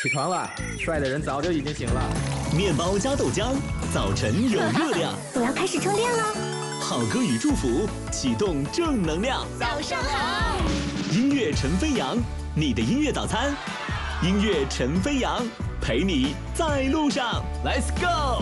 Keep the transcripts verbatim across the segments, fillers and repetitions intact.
起床了，帅的人早就已经醒了。 面包加豆浆，早晨有热量。 我要开始充电了。 好歌与祝福，启动正能量。 早上好。 音乐陈飞扬，你的音乐早餐。音乐陈飞扬，陪你在路上。Let's go。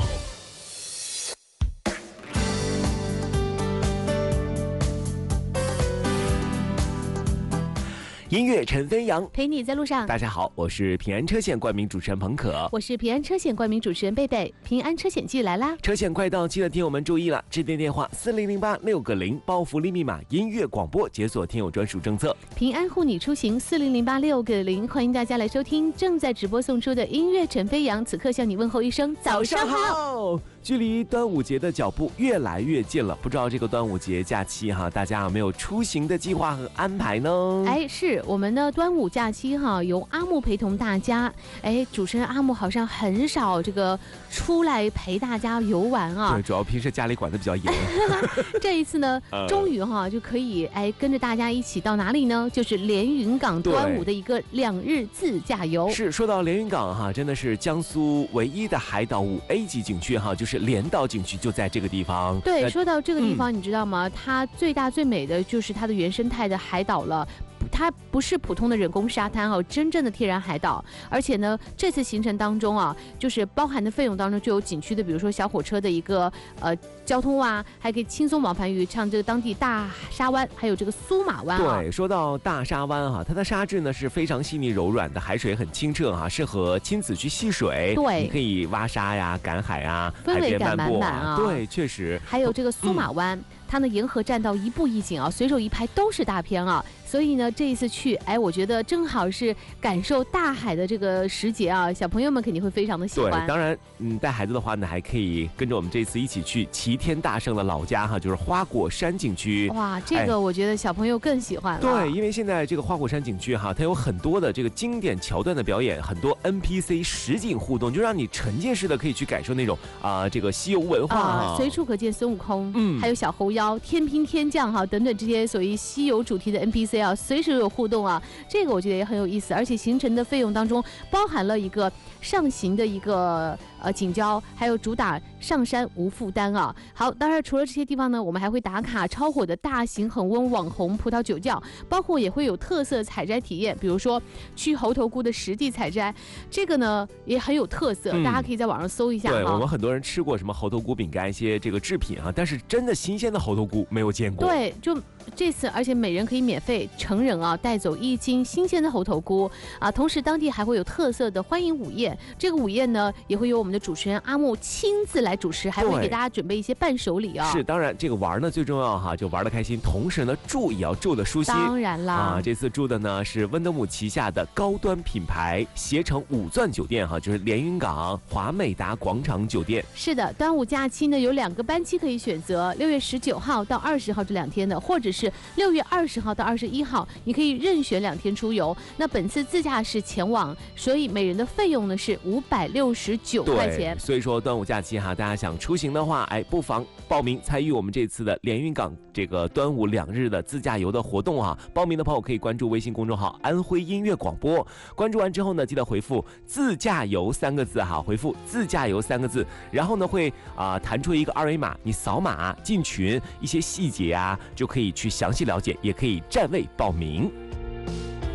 音乐陈飞扬， 陪你在路上。 大家好，我是平安车险冠名主持人彭可， 我是平安车险冠名主持人贝贝。平安车险季来啦！ 车险快到期的听友们注意了，致电电话四零零八六个零，报福利密码音乐广播，解锁听友专属政策。 平安护你出行四零零八六个零，欢迎大家来收听正在直播送出的音乐陈飞扬。此刻向你问候一声早上好。 距离端午节的脚步越来越近了，不知道这个端午节假期哈，大家有没有出行的计划和安排呢？ 哎，是我们的端午假期哈，由阿木陪同大家。哎，主持人阿木好像很少这个出来陪大家游玩啊。 对，主要平时家里管得比较严。 这一次呢，终于哈就可以哎跟着大家一起到哪里呢？就是连云港端午的一个两日自驾游。 是，说到连云港哈，真的是江苏唯一的海岛五 A 级景区哈，就是。是连岛景区就在这个地方。 对，说到这个地方，嗯、你知道吗？它最大最美的就是它的原生态的海岛了。它不是普通的人工沙滩哦，真正的天然海岛。而且呢，这次行程当中啊，就是包含的费用当中就有景区的，比如说小火车的一个呃交通啊，还可以轻松往返于像这个当地大沙湾，还有这个苏马湾啊。 对，说到大沙湾哈、啊，它的沙质呢是非常细腻柔软的，海水很清澈哈、啊，适合亲子去戏水。 对， 你可以挖沙呀、赶海啊， 氛围感满满啊。对，确实。 还有这个苏马湾。嗯，它呢沿河栈道一步一景啊，随手一拍都是大片啊，所以呢这一次去，哎，我觉得正好是感受大海的这个时节啊，小朋友们肯定会非常的喜欢。 对，当然，嗯，带孩子的话呢，还可以跟着我们这次一起去齐天大圣的老家哈，就是花果山景区。 哇，这个我觉得小朋友更喜欢了。 对，因为现在这个花果山景区哈，它有很多的这个经典桥段的表演，很多 N P C 实景互动，就让你沉浸式的可以去感受那种啊、呃、这个西游文化啊， 随处可见孙悟空， 嗯， 还有小猴妖。天兵天将哈等等这些所谓西游主题的 N P C 啊，随时有互动啊，这个我觉得也很有意思。而且行程的费用当中包含了一个上行的一个呃景交，还有主打上山无负担啊。好，当然除了这些地方呢，我们还会打卡超火的大型恒温网红葡萄酒窖，包括也会有特色采摘体验，比如说去猴头菇的实地采摘，这个呢也很有特色，嗯、大家可以在网上搜一下。 对，我们很多人吃过什么猴头菇饼干一些这个制品啊，但是真的新鲜的猴头菇没有见过。 对，就这次，而且每人可以免费成人啊带走一斤新鲜的猴头菇啊，同时当地还会有特色的欢迎午宴，这个午宴呢也会由我们的主持人阿木亲自来主持，还会给大家准备一些伴手礼啊。 是，当然这个玩呢最重要哈，就玩得开心，同时呢住也要住得舒心。 当然啦， 啊，这次住的呢是温德姆旗下的高端品牌携程五钻酒店哈，就是连云港华美达广场酒店。 是的，端午假期呢有两个班期可以选择，六月十九号到二十号这两天的，或者是六月二十号到二十一号，你可以任选两天出游。那本次自驾是前往，所以每人的费用呢是五百六十九块钱。 所以说端午假期哈，大家想出行的话，哎，不妨报名参与我们这次的连云港这个端午两日的自驾游的活动啊。报名的朋友可以关注微信公众号安徽音乐广播，关注完之后呢，记得回复自驾游三个字哈，回复自驾游三个字，然后呢会啊、呃、弹出一个二维码，你扫码进群，一些细节啊就可以去详细了解，也可以占位报名。